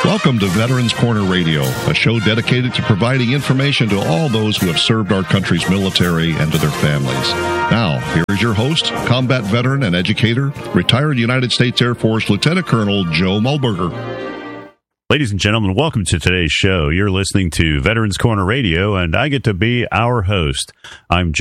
Welcome to Veterans Corner Radio, a show dedicated to providing information to all those who have served our country's military and to their families. Now, here is your host, combat veteran and educator, retired United States Air Force Lieutenant Colonel Joe Mullberger. Ladies and gentlemen, welcome to today's show. You're listening to Veterans Corner Radio, and I get to be our host. I'm